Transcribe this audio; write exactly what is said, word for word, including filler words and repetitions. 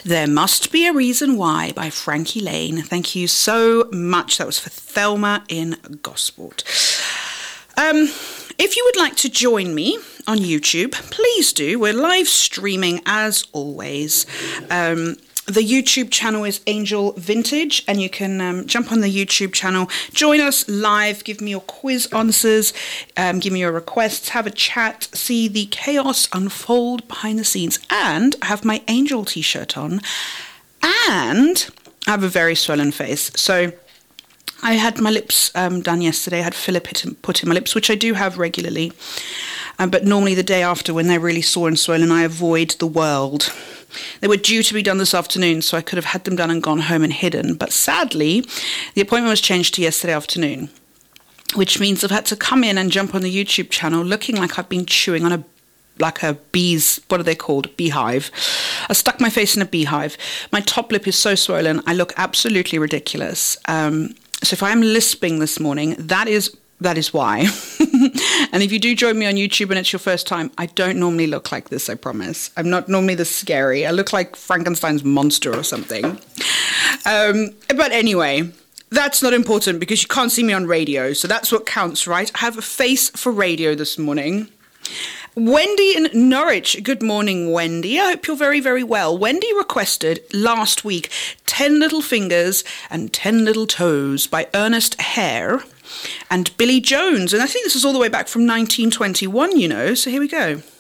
There Must Be a Reason Why by Frankie Lane. Thank you so much. That was for Thelma in Gosport. Um, if you would like to join me on YouTube, please do. We're live streaming as always. Um, the YouTube channel is Angel Vintage, and you can um, jump on the YouTube channel, join us live, give me your quiz answers, um, give me your requests, have a chat, see the chaos unfold behind the scenes, and I have my Angel t-shirt on, and I have a very swollen face. So I had my lips um, done yesterday. I had filler put in my lips, which I do have regularly. Um, but normally the day after, when they're really sore and swollen, I avoid the world. They were due to be done this afternoon, so I could have had them done and gone home and hidden. But sadly, the appointment was changed to yesterday afternoon, which means I've had to come in and jump on the YouTube channel looking like I've been chewing on a like a bee's, what are they called? Beehive. I stuck my face in a beehive. My top lip is so swollen, I look absolutely ridiculous. Um, so if I am lisping this morning, that is that is why. And if you do join me on YouTube and it's your first time, I don't normally look like this, I promise. I'm not normally this scary. I look like Frankenstein's monster or something. Um, but anyway, that's not important because you can't see me on radio, so that's what counts, right? I have a face for radio this morning. Wendy in Norwich. Good morning, Wendy. I hope you're very, very well. Wendy requested last week Ten Little Fingers and Ten Little Toes by Ernest Hare and Billy Jones. And I think this is all the way back from nineteen twenty-one, you know, so here we go.